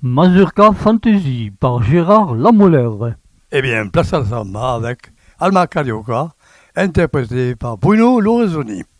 Mazurka Fantasy par Gérard Lamolleur. Eh bien, place à la samba avec Alma Carioca, interprété par Bruno Lorenzoni.